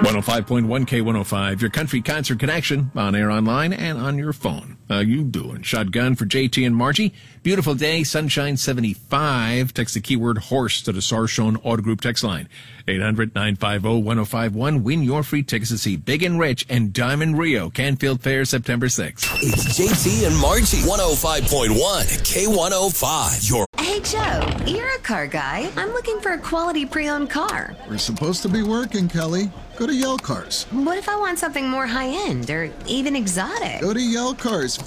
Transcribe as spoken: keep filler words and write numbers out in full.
one oh five point one K one oh five, your country concert connection, on air, online, and on your phone. How you doing? Shotgun for J T and Margie. Beautiful day, sunshine seventy-five. Text the keyword horse to the Sarshone Auto Group text line. eight hundred, nine five zero, one oh five one. Win your free tickets to see Big and Rich and Diamond Rio, Canfield Fair, September sixth. It's J T and Margie, one oh five point one K one oh five. Your Hey, Joe, you're a car guy. I'm looking for a quality pre-owned car. We're supposed to be working, Kelly. Go to Yell Cars. What if I want something more high-end or even exotic? Go to Yell Cars.